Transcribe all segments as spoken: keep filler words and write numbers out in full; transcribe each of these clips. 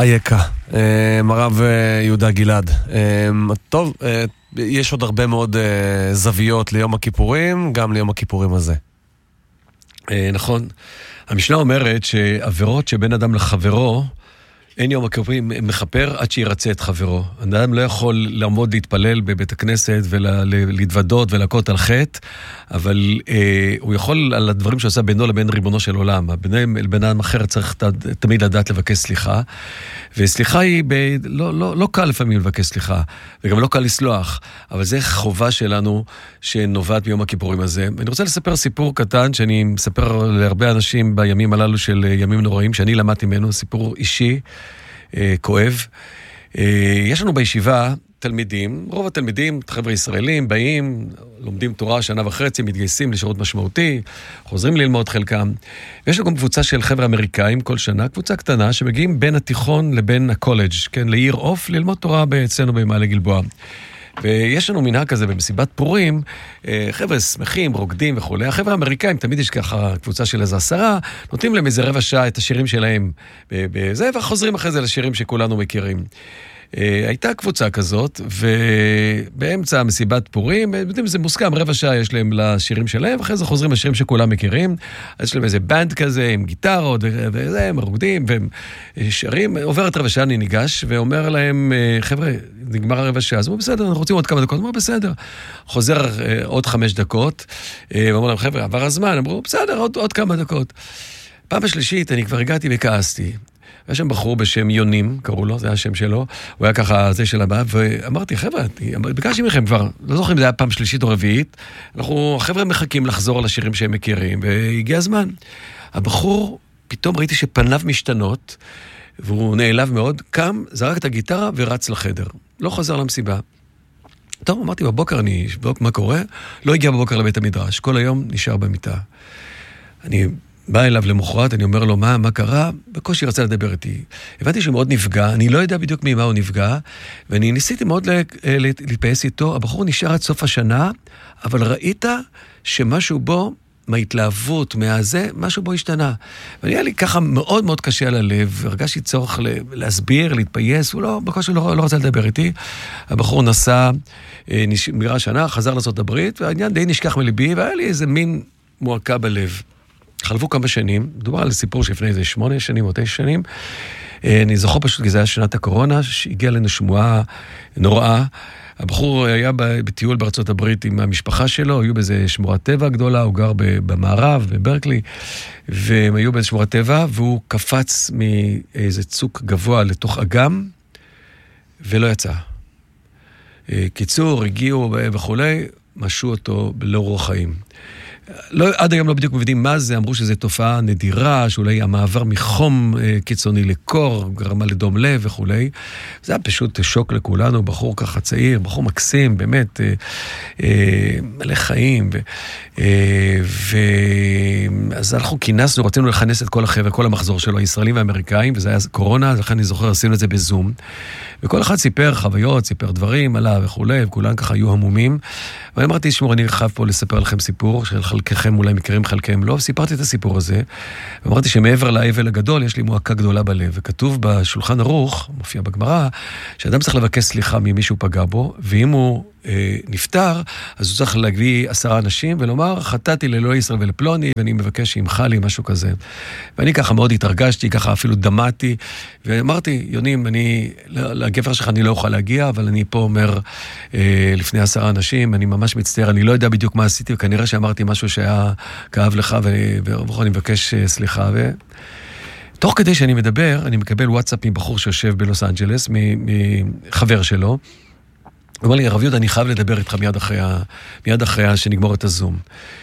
איקה, הרב יהודה גלעד. טוב, יש עוד הרבה מאוד זוויות ליום הכיפורים, גם ליום הכיפורים הזה. נכון. המשנה אומרת שעבירות שבין אדם לחברו, אין יום הכיפורים מחפר עד שירצה את חברו. אדם לא יכול לעמוד להתפלל בבית הכנסת ולהתוודות ולהכות על חטא, אבל אה, הוא יכול על הדברים שעושה בינו לבין ריבונו של עולם. בינו לבין אדם אחר צריך תמיד לדעת לבקש סליחה, וסליחה היא ב, לא, לא, לא קל לפעמים לבקש סליחה, וגם לא קל לסלוח, אבל זה חובה שלנו שנובעת ביום הכיפורים הזה. אני רוצה לספר סיפור קטן שאני מספר להרבה אנשים בימים הללו של ימים נוראים, שאני למדתי ממנו, סיפור אישי, אה, כואב. אה, יש לנו בישיבה תלמידים, רוב התלמידים, חבר'ה ישראלים, באים, לומדים תורה שנה וחצי, מתגייסים לשירות משמעותי, חוזרים ללמוד חלקם. ויש לנו גם קבוצה של חבר'ה אמריקאים כל שנה, קבוצה קטנה, שמגיעים בין התיכון לבין הקולג', כן, לעיר אוף, ללמוד תורה אצלנו במעלה גלבוע. ויש לנו מנהג כזה במסיבת פורים, חבר'ה שמחים, רוקדים וכו'. החבר'ה האמריקאים, תמיד יש ככה קבוצה של איזה עשרה, נותנים להם איזה רבע שעה את השירים שלהם בזה, וחוזרים אחרי זה לשירים שכולנו מכירים. הייתה קבוצה כזאת, ובאמצע המסיבת פורים, זה מוסכם, רבע שעה יש להם לשירים שלהם, ואחרי זה חוזרים לשירים שכולם מכירים, אז יש להם איזה בנד כזה, עם גיטרות, וזה, הם רוקדים, והם שרים, עוברת רבע שעה, אני ניגש, ואומר להם, חבר'ה, נגמר הרבע שעה, אז הוא בסדר, אנחנו רוצים עוד כמה דקות, אמרו, בסדר, חוזר עוד חמש דקות, ואומר להם, חבר'ה, עבר הזמן, אמרו, בסדר, עוד, עוד כמה דקות. פעם השלישית, אני כבר הגעתי וכעסתי, היה שם בחור בשם יונים, קראו לו, זה היה השם שלו, הוא היה ככה זה של הבא, ואמרתי, חבר'ה, ביקשתי מכם כבר, לא זוכרים, זה היה פעם שלישית או רביעית, אנחנו, החבר'ה מחכים לחזור לשירים שהם מכירים, והגיע הזמן. הבחור, פתאום ראיתי שפניו משתנות, והוא נעלב מאוד, קם, זרק את הגיטרה ורץ לחדר. לא חזר למסיבה. טוב, אמרתי, בבוקר אני אשבוק מה קורה, לא הגיע בבוקר לבית המדרש, כל היום נשאר במיטה. אני בא אליו למחרת, אני אומר לו, מה, מה קרה? בקושי רצה לדבר איתי. הבנתי שהוא מאוד נפגע, אני לא יודע בדיוק ממה הוא נפגע, ואני ניסיתי מאוד להתפייס איתו, הבחור נשאר עד סוף השנה, אבל ראית שמשהו בו, מההתלהבות, מהזה, משהו בו השתנה. ואני היה לי ככה מאוד מאוד קשה על הלב, הרגשתי צורך להסביר, להתפייס, הוא לא, בקושי לא, לא רצה לדבר איתי. הבחור נסע, נגמרה שנה, חזר לארצות הברית, והעניין די נשכח מליבי, והיה לי איזה מין מועקה בלב. חלפו כמה שנים, מדובר על סיפור שלפני איזה שמונה שנים או תשע שנים, אני זוכר פשוט, כי זה היה שנת הקורונה, שהגיעה לנו שמועה נוראה, הבחור היה בטיול בארצות הברית עם המשפחה שלו, היו באיזה שמורת טבע גדולה, הוא גר במערב, בברקלי, והם היו באיזה שמורת טבע, והוא קפץ מאיזה צוק גבוה לתוך אגם, ולא יצא. קיצור, הגיעו וכולי, משו אותו בלא רוח חיים. לא, עד היום לא בדיוק מבינים מה זה, אמרו שזו תופעה נדירה, שאולי המעבר מחום אה, קיצוני לקור, גרמה לדום לב וכולי. זה היה פשוט שוק לכולנו, בחור ככה צעיר, בחור מקסים, באמת, אה, אה, מלא חיים. ו, אה, ו... אז אנחנו כינסנו, רצינו לכנס את כל החבר'ה, כל המחזור שלו, הישראלים והאמריקאים, וזה היה קורונה, אז לכן אני זוכר, עשינו את זה בזום. וכל אחד סיפר חוויות, סיפר דברים עליו וכולי, וכולם ככה היו המומים. ואני אמרתי, שמור, אני חייב פה לספר לכם סיפור, של חלקכם אולי מכירים, חלקכם לא, סיפרתי את הסיפור הזה, ואמרתי שמעבר לאבל הגדול, יש לי מועקה גדולה בלב, וכתוב בשולחן ערוך, מופיע בגמרא, שאדם צריך לבקש סליחה ממישהו פגע בו, ואם הוא אה, נפטר, אז הוא צריך להביא עשרה אנשים, ולומר, חטאתי לאלוהי ישראל ולפלוני, ואני מבקש שימחה לי משהו כזה. ואני ככה מאוד התרגשתי, ככה אפילו דמעתי, ואמרתי, יונים, אני, לגבר שלך אני לא אוכל להגיע, אבל אני פה אומר, אה, לפני עשרה אנשים, אני ממש מצטער, אני לא יודע בדיוק מה עשיתי, וכנראה שאמרתי משהו שהיה כאב לך, ואני מבקש סליחה, ו... תוך כדי שאני מדבר, אני מקבל וואטסאפ מבחור שיושב בלוס אנג'לס, מחבר שלו, הוא אומר לי, הרב יהודה, אני חייב לדבר איתך מיד אחרי, מיד אחרי שנגמור את הזום.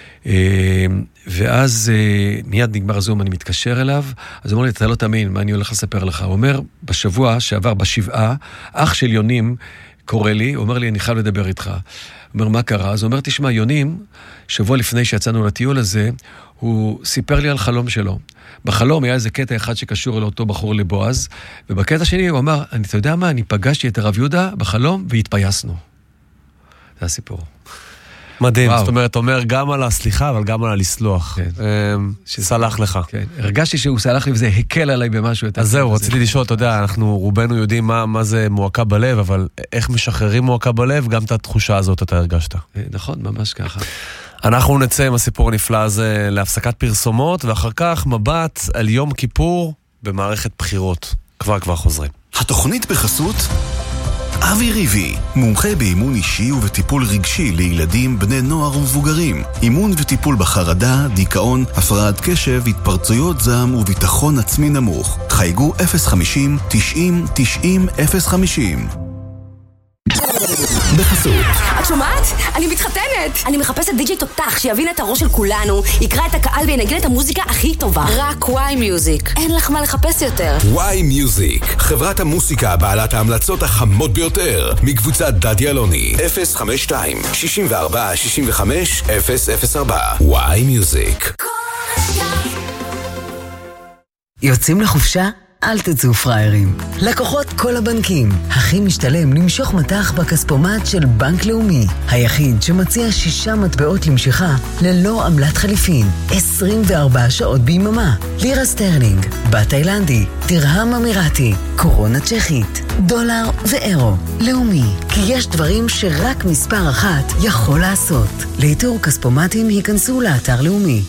ואז מיד נגמר הזום, אני מתקשר אליו, אז הוא אומר לי, אתה לא תאמין, מה אני הולך לספר לך? הוא אומר, בשבוע שעבר, בשבעה, אח של יונים קורא לי, הוא אומר לי, אני חייב לדבר איתך. הוא אומר, מה קרה? אז הוא אומר, תשמע, יונים, שבוע לפני שיצאנו לטיול הזה, הוא סיפר לי על חלום שלו. בחלום היה איזה קטע אחד שקשור לאותו בחור לבועז, ובקטע שני הוא אמר, אתה יודע מה, אני פגשתי את הרב יהודה בחלום והתפייסנו. זה הסיפור. מדהים, זאת אומרת, אומר גם על הסליחה, אבל גם על הלסלוח. שסלח לך. הרגשתי שהוא סלח לי וזה הקל עליי במשהו. אז זהו, רציתי לשאול, אתה יודע, אנחנו רובנו יודעים מה זה מועקה בלב, אבל איך משחררים מועקה בלב, גם את התחושה הזאת אתה הרגשת. נכון, ממש ככה. אנחנו נצא עם הסיפור הנפלא הזה להפסקת פרסומות, ואחר כך מבט על יום כיפור במערכת בחירות. כבר כבר חוזרים. התוכנית בחסות אבי ריבי, מומחה באימון אישי ובטיפול רגשי לילדים, בני נוער ומבוגרים. אימון וטיפול בחרדה, דיכאון, הפרעת קשב, התפרצויות זעם וביטחון עצמי נמוך. חייגו אפס חמישים תשעים תשעים אפס חמישים. בחסות. את שומעת? אני מתחתנת! אני מחפשת די-ג'יי תותח שיבין את הראש של כולנו, יקרא את הקהל וינגן את המוזיקה הכי טובה. רק וואי מיוזיק. אין לך מה לחפש יותר. וואי מיוזיק, חברת המוסיקה בעלת ההמלצות החמות ביותר, מקבוצת דדי אלוני. אפס חמש שתיים שישים וארבע שישים וחמש אפס אפס ארבע. וואי מיוזיק. יוצאים לחופשה? אל תצאו פריירים. לקוחות כל הבנקים. הכי משתלם למשוך מטח בכספומט של בנק לאומי. היחיד שמציע שישה מטבעות למשיכה ללא עמלת חליפין. עשרים וארבע שעות ביממה. לירה סטרלינג, בת תאילנדי, תרהם אמירתי, קורונה צ'כית, דולר ואירו. לאומי. כי יש דברים שרק מספר אחת יכול לעשות. לאיתור כספומטים היכנסו לאתר לאומי.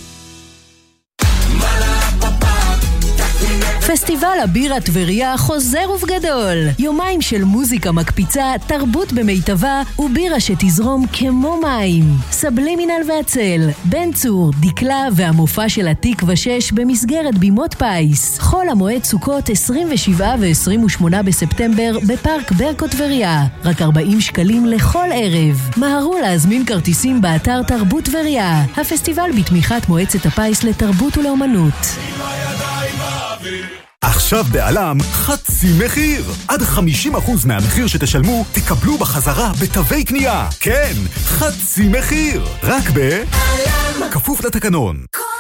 פסטיבל הבירה טבריה חוזר ובגדול. יומיים של מוזיקה מקפיצה, תרבות במיטבה ובירה שתזרום כמו מים. סבלימינל והצל, בן צור, דקלה והמופע של התקווה שש במסגרת בימות פייס. חול המועד סוכות עשרים ושבעה ו-עשרים ושמונה בספטמבר בפארק ברקו טבריה. רק ארבעים שקלים לכל ערב. מהרו להזמין כרטיסים באתר תרבות טבריה. הפסטיבל בתמיכת מועצת הפייס לתרבות ולאומנות. עכשיו בעלם חצי מחיר. עד חמישים אחוז מהמחיר שתשלמו תקבלו בחזרה בתווי קנייה. כן, חצי מחיר. רק בעלם. כפוף לתקנון.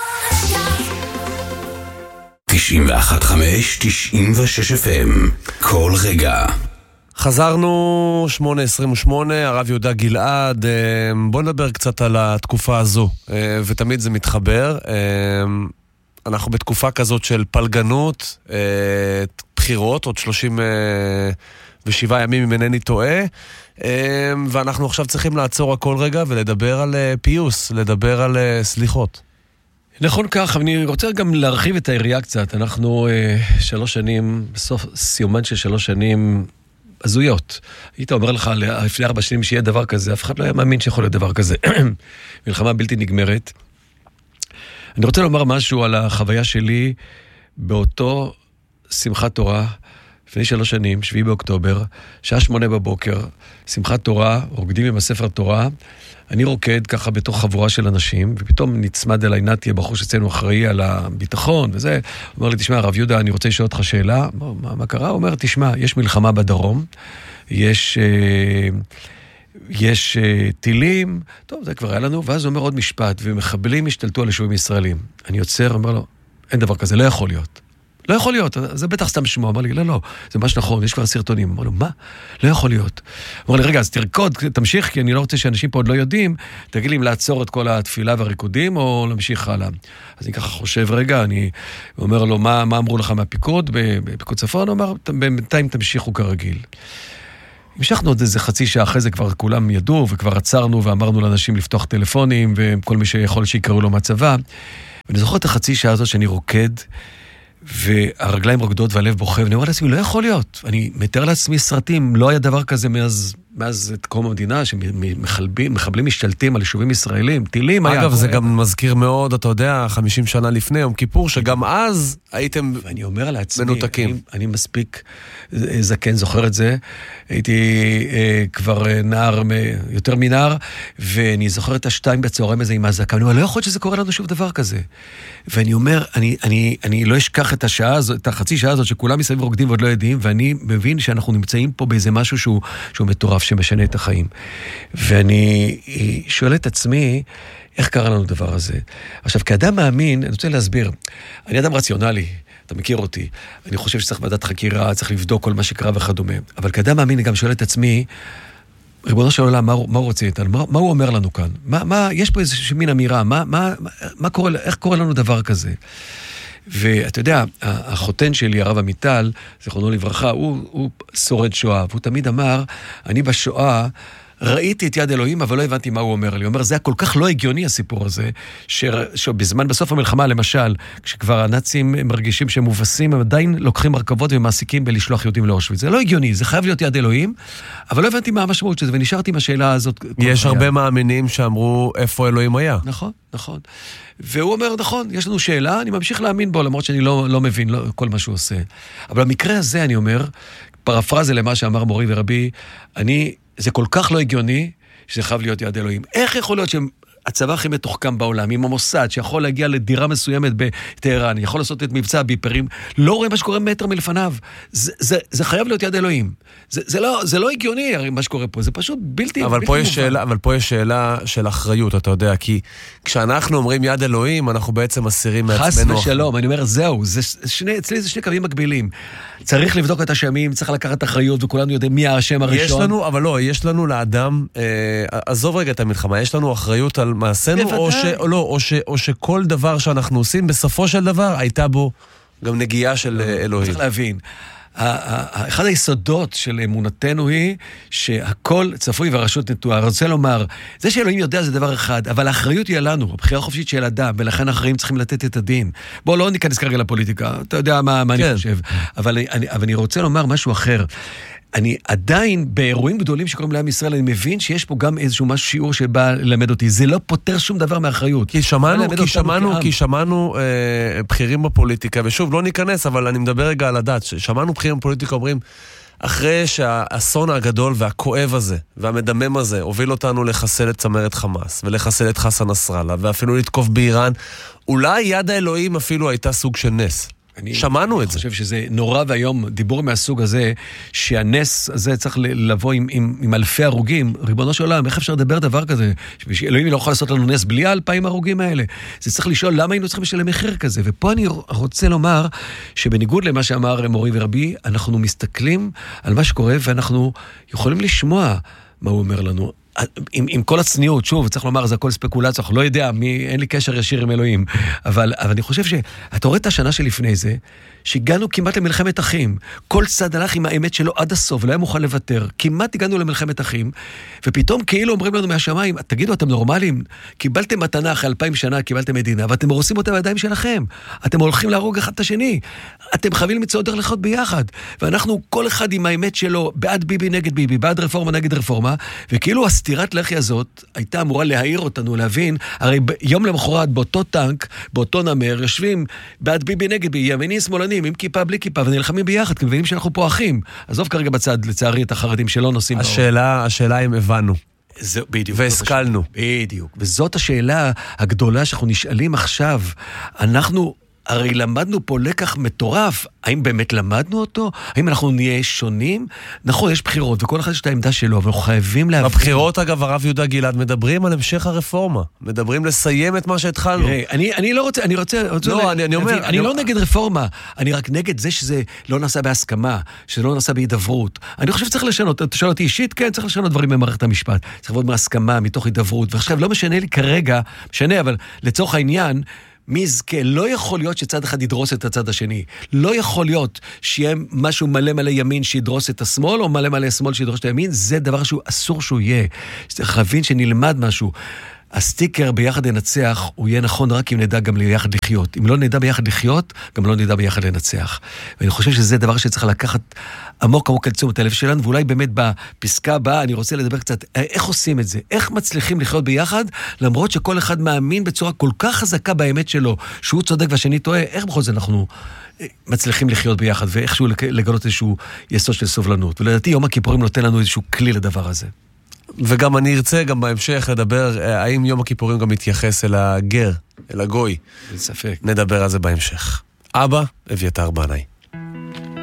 תשעים ואחת חמש תשעים ושש אף אם. כל רגע. חזרנו, שמונה עשרים ושמונה, הרב יהודה גלעד. בוא נדבר קצת על התקופה הזו, ותמיד זה מתחבר. אנחנו בתקופה כזאת של פלגנות, בחירות, עוד שלושים ושבעה ימים אם אינני טועה, ואנחנו עכשיו צריכים לעצור הכל רגע ולדבר על פיוס, לדבר על סליחות. נכון כך, אני רוצה גם להרחיב את העירייה קצת. אנחנו שלוש שנים, בסוף סיומן של שלוש שנים הזויות. היית אומר לך לפני ארבע שנים שיהיה דבר כזה, אף אחד לא היה מאמין שיכול להיות דבר כזה. מלחמה בלתי נגמרת. אני רוצה לומר משהו על החוויה שלי באותו שמחת תורה, לפני שלוש שנים, שביעי באוקטובר, שעה שמונה בבוקר, שמחת תורה, רוקדים עם הספר תורה, אני רוקד ככה בתוך חבורה של אנשים, ופתאום נצמד אליי נתי, הבחור שאצלנו אחראי על הביטחון, וזה, הוא אומר לי, תשמע, הרב יהודה, אני רוצה לשאול אותך שאלה, מה, מה קרה? הוא אומר, תשמע, יש מלחמה בדרום, יש... יש uh, טילים, טוב, זה כבר היה לנו, ואז הוא אומר עוד משפט, ומחבלים השתלטו על יישובים ישראלים. אני יוצר, אומר לו, אין דבר כזה, לא יכול להיות. לא יכול להיות, זה בטח סתם שמוע. אמר לי, לא, לא, זה ממש נכון, יש כבר סרטונים. אמר לו, מה? לא יכול להיות. אמר לי, רגע, אז תרקוד, תמשיך, כי אני לא רוצה שאנשים פה עוד לא יודעים, תגיד לי אם לעצור את כל התפילה והריקודים, או להמשיך הלאה. אז אני ככה חושב, רגע, אני אומר לו, מה, מה אמרו לך מהפיקוד, בפיקוד צפון? הוא אומר, בינתיים תמשיכו כרגיל. המשכנו עוד איזה חצי שעה אחרי זה, כבר כולם ידעו, וכבר עצרנו ואמרנו לאנשים לפתוח טלפונים, וכל מי שיכול שיקראו לו מהצבא. ואני זוכר את החצי שעה הזאת שאני רוקד, והרגליים רוקדות והלב בוכה, ואני אומר לעצמי, לא יכול להיות. אני מתאר לעצמי סרטים, לא היה דבר כזה מאז, מאז את קום המדינה, שמחבלים, מחבלים משתלטים על יישובים ישראלים, טילים היה. אגב, זה גם מזכיר מאוד, אתה יודע, חמישים שנה לפני, יום כיפור, שגם אז הייתם מנותקים. ואני אומר לעצמי, אני, אני מספיק זקן, זוכר את זה, הייתי אה, כבר נער, יותר מנער, ואני זוכר את השתיים בצהריים הזה עם הזקה, אני אומר, לא יכול להיות שזה קורה לנו שוב דבר כזה. ואני אומר, אני, אני, אני לא אשכח את השעה הזאת, את החצי שעה הזאת, שכולם מסביב רוקדים ועוד לא יודעים, ואני מבין שאנחנו נמצאים פה באיזה משהו שהוא, שהוא מטורף, שמשנה את החיים. ואני שואל את עצמי, איך קרה לנו דבר הזה? עכשיו, כאדם מאמין, אני רוצה להסביר, אני אדם רציונלי, אתה מכיר אותי, אני חושב שצריך ועדת חקירה, צריך לבדוק כל מה שקרה וכדומה, אבל כאדם מאמין, אני גם שואל את עצמי, ריבונו של עולם, מה, מה הוא רוצה איתנו? מה, מה הוא אומר לנו כאן? מה, מה, יש פה איזושהי מין אמירה, מה, מה, מה קורה, איך קורה לנו דבר כזה? ואתה יודע, החותן שלי, הרב עמיטל, זכרונו לברכה, הוא, הוא שורד שואה, והוא תמיד אמר, אני בשואה, ראיתי את יד אלוהים, אבל לא הבנתי מה הוא אומר לי. הוא אומר, זה היה כל כך לא הגיוני הסיפור הזה, ש... שבזמן, בסוף המלחמה, למשל, כשכבר הנאצים מרגישים שהם מובסים, הם עדיין לוקחים רכבות ומעסיקים בלשלוח יהודים לאושוויץ. זה לא הגיוני, זה חייב להיות יד אלוהים, אבל לא הבנתי מה המשמעות של זה, ונשארתי עם השאלה הזאת. יש הרבה היה. מאמינים שאמרו איפה אלוהים היה. נכון, נכון. והוא אומר, נכון, יש לנו שאלה, אני ממשיך להאמין בו, למרות שאני לא, לא מבין לא, כל מה שהוא עושה. אבל במקרה הזה, אני אומר, פרפרזה למה שאמר מורי ורבי, אני זה כל כך לא הגיוני שזה חייב להיות יד אלוהים. איך יכול להיות שהצבא הכי מתוחכם בעולם, עם המוסד, שיכול להגיע לדירה מסוימת בטהרן, יכול לעשות את מבצע ביפרים, לא רואה מה שקורה מטר מלפניו. זה, זה, זה חייב להיות יד אלוהים. זה, זה, לא, זה לא הגיוני מה שקורה פה, זה פשוט בלתי, אבל בלתי פה מובן. יש שאלה, אבל פה יש שאלה של אחריות, אתה יודע, כי כשאנחנו אומרים יד אלוהים, אנחנו בעצם מסירים מעצמנו. חס ושלום, אני אומר, זהו, זה שני, אצלי זה שני קווים מקבילים. צריך לבדוק את השמים, צריך לקחת אחריות, וכולנו יודעים מי השם הראשון. יש לנו, אבל לא, יש לנו לאדם, אה, עזוב רגע את המלחמה, יש לנו אחריות על מעשינו, או, ש, או, לא, או, ש, או שכל דבר שאנחנו עושים, בסופו של דבר, הייתה בו גם נגיעה של אלוהים. צריך להבין. אחד היסודות של אמונתנו היא שהכל צפוי והרשות נטועה. אני רוצה לומר, זה שאלוהים יודע זה דבר אחד, אבל האחריות היא עלינו, הבחירה החופשית של אדם, ולכן האחראים צריכים לתת את הדין. בואו לא ניכנס כרגע לפוליטיקה, אתה יודע מה, מה כן. אני חושב. אבל אני, אבל אני רוצה לומר משהו אחר. אני עדיין, באירועים גדולים שקוראים לעם ישראל, אני מבין שיש פה גם איזשהו משהו שיעור שבא ללמד אותי. זה לא פותר שום דבר מאחריות. כי שמענו, כי שמענו, כי שמענו אה, בכירים בפוליטיקה, ושוב, לא ניכנס, אבל אני מדבר רגע על הדת, שמענו בכירים בפוליטיקה אומרים, אחרי שהאסון הגדול והכואב הזה, והמדמם הזה, הוביל אותנו לחסל את צמרת חמאס, ולחסל את חסן נסראללה, ואפילו לתקוף באיראן, אולי יד האלוהים אפילו הייתה סוג של נס. שמענו את זה. אני חושב שזה נורא והיום, דיבור מהסוג הזה, שהנס הזה צריך לבוא עם, עם, עם אלפי הרוגים. ריבונו של עולם, איך אפשר לדבר דבר כזה? שאלוהים לא יכול לעשות לנו נס בלי האלפיים הרוגים האלה. זה צריך לשאול למה היינו צריכים לשלם מחיר כזה. ופה אני רוצה לומר, שבניגוד למה שאמר מורי ורבי, אנחנו מסתכלים על מה שקורה, ואנחנו יכולים לשמוע מה הוא אומר לנו. עם, עם כל הצניעות, שוב, צריך לומר, זה הכל ספקולציה, לא יודע, מי, אין לי קשר ישיר עם אלוהים, אבל, אבל אני חושב שאתה רואה את השנה שלפני זה, שהגענו כמעט למלחמת אחים, כל צד הלך עם האמת שלו עד הסוף, לא היה מוכן לוותר, כמעט הגענו למלחמת אחים, ופתאום כאילו אומרים לנו מהשמיים, תגידו, אתם נורמליים? קיבלתם מתנה אחרי אלפיים שנה, קיבלתם מדינה, ואתם הורסים אותה בידיים שלכם, אתם הולכים להרוג אחד את השני, אתם חייבים למצוא דרך לחיות ביחד, ואנחנו כל אחד עם האמת שלו, בעד ביבי נגד ביבי, בעד רפורמה נגד רפורמה, וכאילו הסתירת לחי הזאת הייתה אמורה להעיר אותנו, להבין, הרי יום למחרת באותו טנק, באותו נמר, יושבים בעד ביבי נגד ביבי, ימינים שמאלנים, עם כיפה בלי כיפה, ונלחמים ביחד, כי מבינים שאנחנו פה אחים. עזוב כרגע בצד, לצערי, את החרדים שלא נוסעים. השאלה, השאלה אם הבנו. זה, בדיוק. והשכלנו. בדיוק. וזאת השאלה הגדולה שאנחנו נשאלים עכשיו. אנחנו הרי למדנו פה לקח מטורף, האם באמת למדנו אותו? האם אנחנו נהיה שונים? נכון, יש בחירות, וכל אחד יש את העמדה שלו, אבל אנחנו חייבים להבין. בבחירות, אגב, הרב יהודה גלעד, מדברים על המשך הרפורמה. מדברים לסיים את מה שהתחלנו. תראה, אני, אני לא רוצה, אני רוצה... רוצה לא, לה, אני, אני אומר... אני, אני לא נגד רפורמה, אני רק נגד זה שזה לא נעשה בהסכמה, שזה לא נעשה בהידברות. אני חושב שצריך לשנות, אתה שואל אותי אישית, כן, צריך לשנות דברים במערכת המשפט. צריך לעבוד מהסכמה, מתוך הידברות. ועכשיו, לא משנה לי כרגע, משנה, אבל לצורך העניין, מי יזכה? לא יכול להיות שצד אחד ידרוס את הצד השני. לא יכול להיות שיהיה משהו מלא מלא ימין שידרוס את השמאל, או מלא מלא שמאל שידרוס את הימין. זה דבר שהוא אסור שהוא יהיה. צריך להבין שנלמד משהו. הסטיקר ביחד לנצח, הוא יהיה נכון רק אם נדע גם ביחד לחיות. אם לא נדע ביחד לחיות, גם לא נדע ביחד לנצח. ואני חושב שזה דבר שצריך לקחת עמוק עמוק על תשומת הלב שלנו, ואולי באמת בפסקה הבאה אני רוצה לדבר קצת, איך עושים את זה? איך מצליחים לחיות ביחד, למרות שכל אחד מאמין בצורה כל כך חזקה באמת שלו, שהוא צודק והשני טועה, איך בכל זה אנחנו מצליחים לחיות ביחד, ואיכשהו לגלות איזשהו יסוד של סובלנות. ולדעתי יום הכיפורים נותן לנו איזשהו כלי לדבר הזה. וגם אני ארצה גם בהמשך לדבר, האם יום הכיפורים גם מתייחס אל הגר, אל הגוי. אין ספק. נדבר על זה בהמשך. אבא, אביתר בנאי.